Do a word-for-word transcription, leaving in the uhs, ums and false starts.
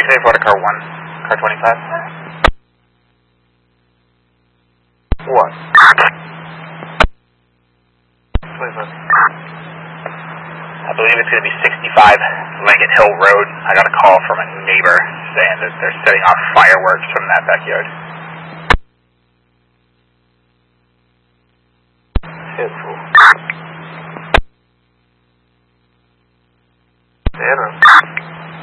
six eight four to car one, car twenty-five. What? twenty-five. I believe it's going to be sixty-five Lincoln Hill Road. I got a call from a neighbor saying that they're setting off fireworks from that backyard. Handful. Anna.